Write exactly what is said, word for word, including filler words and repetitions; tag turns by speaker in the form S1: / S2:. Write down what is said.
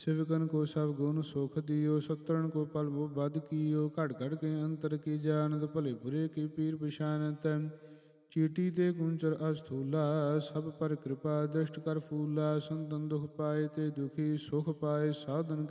S1: सिवकन को सब गुण सुख दियो, सत्रन को पल वो बद कियो। घट घट के अंतर की जानत, भले बुरे की पीर पछानत। चीटी ते कुंचर अस्थूला, सब पर कृपा दृष्ट कर फूला। संतन दुख पाए ते दुखी, सुख पाए साधन